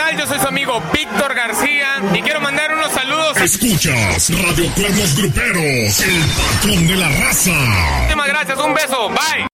tal? Yo soy su amigo Víctor García y quiero mandar unos saludos. Escuchas Radio Cuernos Gruperos, el patrón de la raza. Muchísimas gracias, un beso, bye.